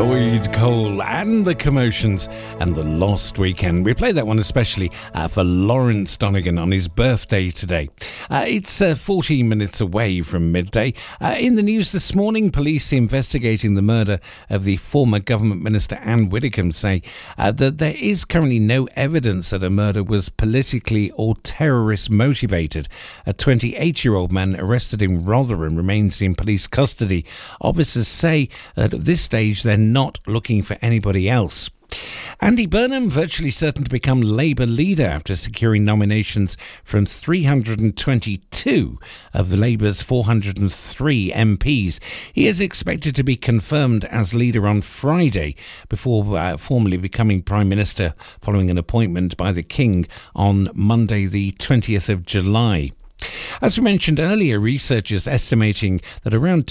Lloyd Cole and the Commotions and the Lost Weekend. We played that one especially for Lawrence Donegan on his birthday today. It's 14 minutes away from midday. In the news this morning, police investigating the murder of the former government minister Anne Widdecombe say that there is currently no evidence that a murder was politically or terrorist motivated. A 28-year-old man arrested in Rotherham remains in police custody. Officers say that at this stage they're not looking for anybody else. Andy Burnham virtually certain to become Labour leader after securing nominations from 322 of Labour's 403 MPs. He is expected to be confirmed as leader on Friday before formally becoming Prime Minister following an appointment by the King on Monday the 20th of July. As we mentioned earlier, researchers estimating that around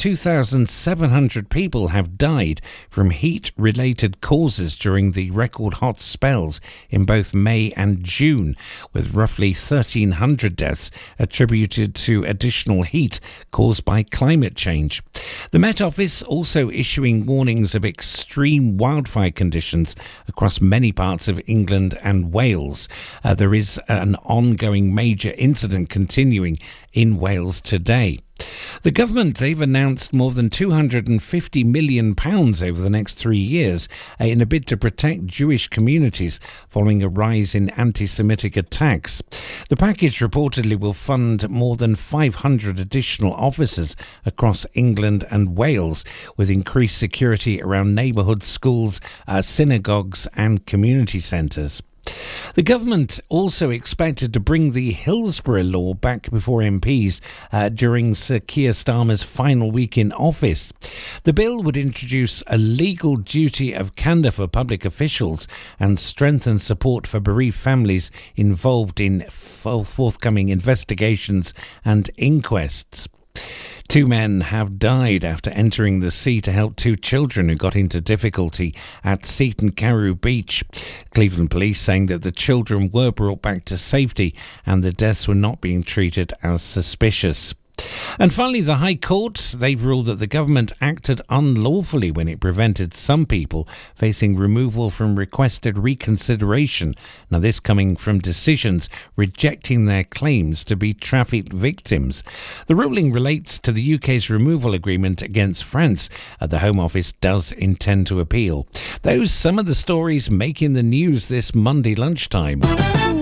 2,700 people have died from heat-related causes during the record hot spells in both May and June, with roughly 1,300 deaths attributed to additional heat caused by climate change. The Met Office also issuing warnings of extreme wildfire conditions across many parts of England and Wales. There is an ongoing major incident continuing in Wales today. The government, they've announced more than £250 million over the next 3 years in a bid to protect Jewish communities following a rise in anti-Semitic attacks. The package reportedly will fund more than 500 additional officers across England and Wales, with increased security around neighbourhood schools, synagogues and community centres. The government also expected to bring the Hillsborough law back before MPs during Sir Keir Starmer's final week in office. The bill would introduce a legal duty of candour for public officials and strengthen support for bereaved families involved in forthcoming investigations and inquests. 2 men have died after entering the sea to help 2 children who got into difficulty at Seaton Carew Beach. Cleveland police saying that the children were brought back to safety and the deaths were not being treated as suspicious. And finally, the High Court, they've ruled that the government acted unlawfully when it prevented some people facing removal from requested reconsideration. Now, this coming from decisions rejecting their claims to be trafficked victims. The ruling relates to the UK's removal agreement against France. The Home Office does intend to appeal. Those some of the stories making the news this Monday lunchtime.